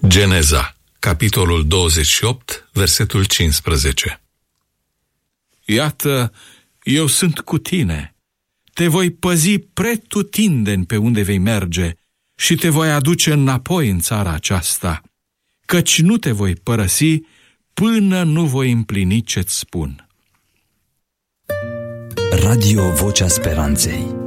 Geneza, capitolul 28, versetul 15. Iată, eu sunt cu tine. Te voi păzi pretutindeni pe unde vei merge și te voi aduce înapoi în țara aceasta, căci nu te voi părăsi până nu voi împlini ce-ți spun. Radio Vocea Speranței.